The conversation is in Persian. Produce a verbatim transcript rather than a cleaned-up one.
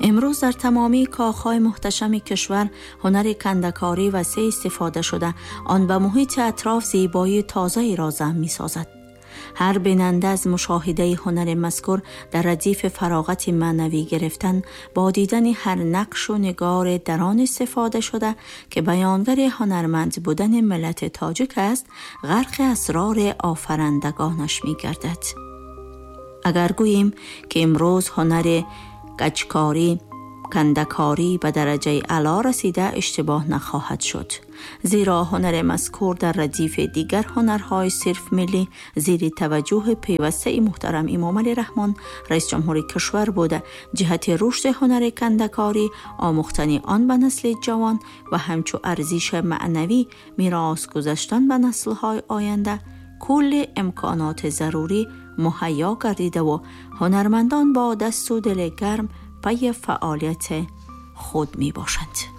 امروز در تمامی کاخهای محتشم کشور هنر کنده‌کاری وسیع استفاده شده، آن به محیط اطراف زیبایی تازه‌ای را ضم می‌سازد. هر بیننده از مشاهده هنر مذکور در ردیف فراغت معنوی گرفتن با دیدن هر نقش و نگار دران استفاده شده که بیانگر هنرمند بودن ملت تاجیک است، غرق اسرار آفرندگانش می گردد. اگر گوییم که امروز هنر گچکاری، کنده‌کاری به درجه اعلی رسیده اشتباه نخواهد شد، زیرا هنر مذکور در ردیف دیگر هنرهای صرف ملی زیر توجه پیوسته محترم امام علیه رحمان رئیس جمهور کشور بوده جهت رشد هنر کنده‌کاری، آموختن آن به نسل جوان و همچو ارزش معنوی میراث گذاشتن به نسل‌های آینده کل امکانات ضروری مهیا گردیده و هنرمندان با دست و دل گرم پی فعالیت خود می باشند.